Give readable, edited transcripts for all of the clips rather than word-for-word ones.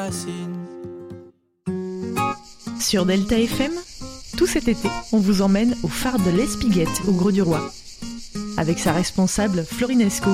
Sur Delta FM, tout cet été, on vous emmène au phare de l'Espiguette, au Grau-du-Roi, avec sa responsable Florine Escaut.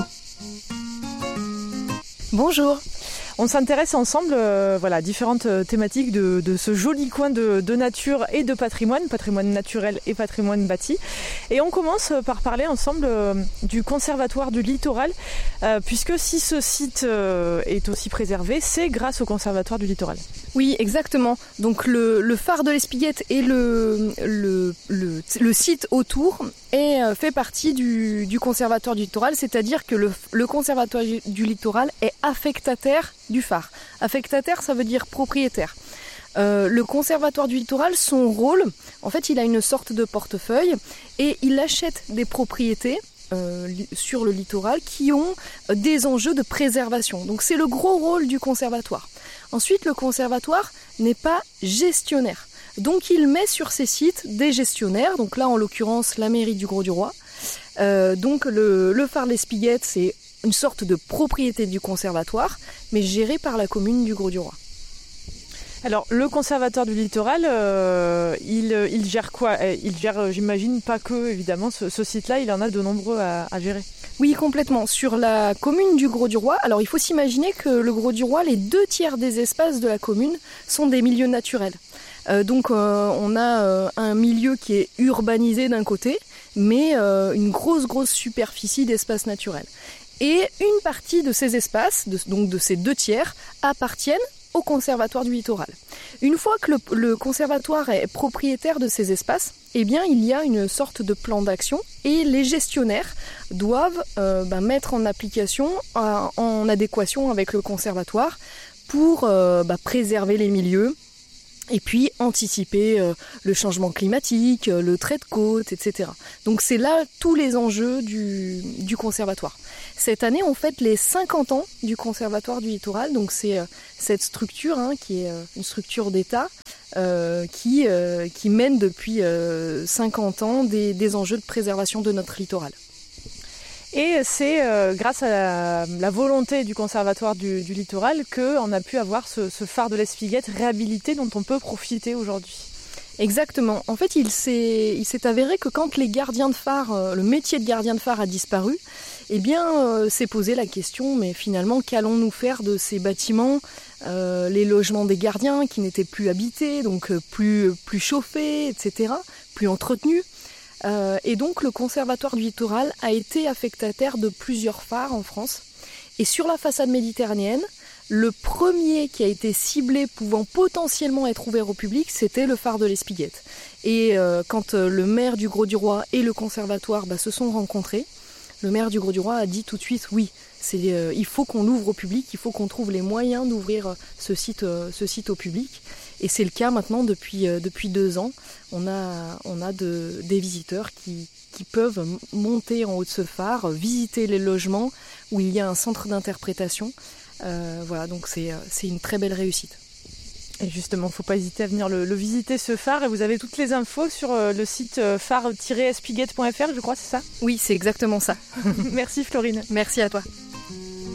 Bonjour. On s'intéresse ensemble à différentes thématiques de ce joli coin de nature et de patrimoine naturel et patrimoine bâti. Et on commence par parler ensemble du Conservatoire du Littoral, puisque si ce site est aussi préservé, c'est grâce au Conservatoire du Littoral. Oui, exactement. Donc le phare de l'Espiguette et le site autour fait partie du Conservatoire du Littoral, c'est-à-dire que le Conservatoire du Littoral est affectataire du phare. Affectataire, ça veut dire propriétaire. Le Conservatoire du Littoral, son rôle, en fait, il a une sorte de portefeuille et il achète des propriétés sur le littoral qui ont des enjeux de préservation. Donc c'est le gros rôle du conservatoire. Ensuite, le conservatoire n'est pas gestionnaire. Donc il met sur ses sites des gestionnaires, donc là en l'occurrence la mairie du Grau-du-Roi. Donc le phare de l'Espiguette, c'est une sorte de propriété du conservatoire, mais gérée par la commune du Grau-du-Roi. Alors le Conservatoire du Littoral, il gère quoi ? Il gère, j'imagine, pas que évidemment ce site-là, il en a de nombreux à gérer. Oui, complètement. Sur la commune du Grau-du-Roi, alors il faut s'imaginer que le Grau-du-Roi, les 2/3 des espaces de la commune sont des milieux naturels. Donc on a un milieu qui est urbanisé d'un côté, mais une grosse superficie d'espaces naturels. Et une partie de ces espaces, donc de ces 2/3, appartiennent au Conservatoire du Littoral. Une fois que le conservatoire est propriétaire de ces espaces, eh bien, il y a une sorte de plan d'action et les gestionnaires doivent mettre en application, en adéquation avec le conservatoire pour préserver les milieux et puis anticiper le changement climatique, le trait de côte, etc. Donc c'est là tous les enjeux du conservatoire. Cette année, on fête les 50 ans du Conservatoire du Littoral, donc c'est cette structure qui est une structure d'État qui mène depuis 50 ans des enjeux de préservation de notre littoral. Et c'est grâce à la volonté du Conservatoire du Littoral qu'on a pu avoir ce phare de l'Espiguette réhabilité dont on peut profiter aujourd'hui. Exactement. En fait, il s'est avéré que quand les gardiens de phare, le métier de gardien de phare a disparu, eh bien, s'est posé la question, mais finalement, qu'allons-nous faire de ces bâtiments, les logements des gardiens qui n'étaient plus habités, donc plus chauffés, etc., plus entretenus. Et donc, le Conservatoire du Littoral a été affectataire de plusieurs phares en France. Et sur la façade méditerranéenne, le premier qui a été ciblé pouvant potentiellement être ouvert au public, c'était le phare de l'Espiguette. Et quand le maire du Grau-du-Roi et le conservatoire se sont rencontrés, le maire du Grau-du-Roi a dit tout de suite oui, il faut qu'on l'ouvre au public, il faut qu'on trouve les moyens d'ouvrir ce site au public. Et c'est le cas maintenant depuis 2 ans. On a des visiteurs qui peuvent monter en haut de ce phare, visiter les logements où il y a un centre d'interprétation. Donc c'est une très belle réussite. Et justement, il ne faut pas hésiter à venir le visiter, ce phare. Et vous avez toutes les infos sur le site phare-espiguette.fr, je crois, c'est ça ? Oui, c'est exactement ça. Merci Florine. Merci à toi.